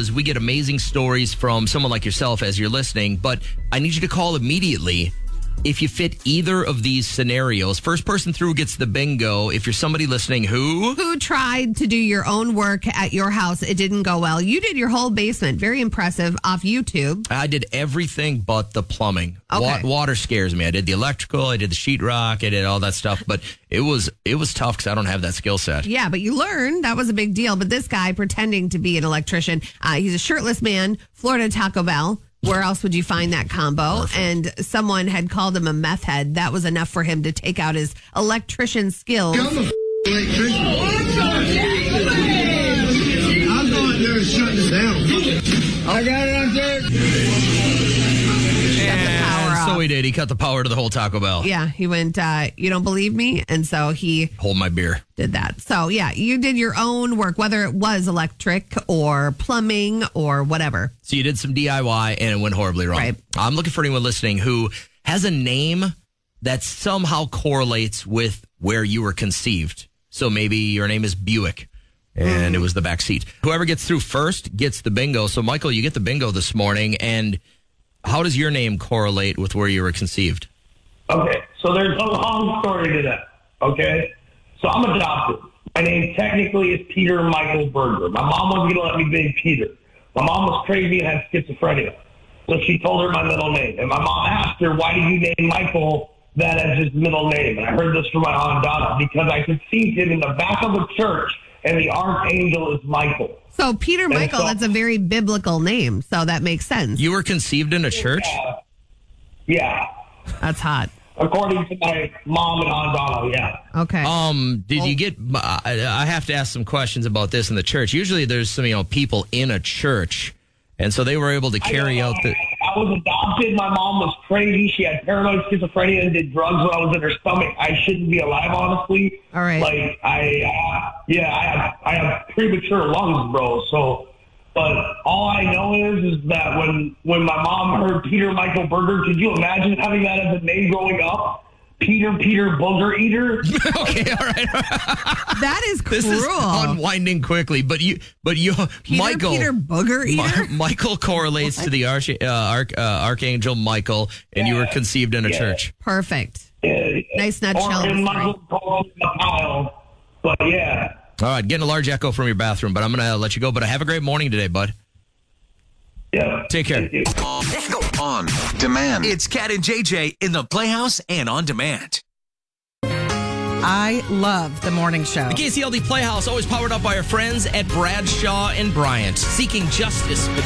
because we get amazing stories from someone like yourself as you're listening, but I need you to call immediately if you fit either of these scenarios. First person through gets the bingo. If you're somebody listening who tried to do your own work at your house, it didn't go well. You did your whole basement. Very impressive off YouTube. I did everything but the plumbing. Okay. Water scares me. I did the electrical, I did the sheetrock, I did all that stuff, but it was tough because I don't have that skill set. Yeah, but you learned. That was a big deal. But this guy pretending to be an electrician, he's a shirtless man, Florida Taco Bell. Where else would you find that combo? Perfect. And someone had called him a meth head. That was enough for him to take out his electrician skills. I'm a electrician. I'll go in there and shut this down. I got it out there. Shut the power off. So he did. He cut the power to the whole Taco Bell. Yeah, he went, you don't believe me? And so he Hold my beer. did that. So, yeah, you did your own work, whether it was electric or plumbing or whatever. So you did some DIY and it went horribly wrong. Right. I'm looking for anyone listening who has a name that somehow correlates with where you were conceived. So maybe your name is Buick and it was the back seat. Whoever gets through first gets the bingo. So, Michael, you get the bingo this morning. And how does your name correlate with where you were conceived? Okay, so there's a long story to that, okay? So I'm adopted. My name technically is Peter Michael Berger. My mom wasn't going to let me be Peter. My mom was crazy and had schizophrenia. So she told her my middle name. And my mom asked her, why did you name Michael that as his middle name? And I heard this from my Aunt Donna, because I conceived him in the back of a church, and the archangel is Michael. So, Peter Michael, so- that's a very biblical name. So that makes sense. You were conceived in a church? Yeah. That's hot. According to my mom and Aunt Donna, yeah. Okay. Did you get, I have to ask some questions about this in the church. Usually there's some, people in a church. And so they were able to carry out the... I was adopted. My mom was crazy. She had paranoid schizophrenia and did drugs when I was in her stomach. I shouldn't be alive, honestly. All right. Like, I have premature lungs, bro. So, but all I know is that when my mom heard Peter Michael Berger, could you imagine having that as a name growing up? Peter Booger Eater. Okay, all right. That is cruel. This is unwinding quickly, but Michael Peter Booger Eater? Michael correlates to the Archangel Michael, and you were conceived in a church. Perfect. Yeah. Nice nutshell. Or in Michael's pile. But yeah. All right, getting a large echo from your bathroom, but I'm going to let you go. But have a great morning today, bud. Yeah. Take care. On demand. It's Cat and JJ in the Playhouse and on demand. I love the morning show. The KCLD Playhouse, always powered up by our friends at Bradshaw and Bryant, seeking justice for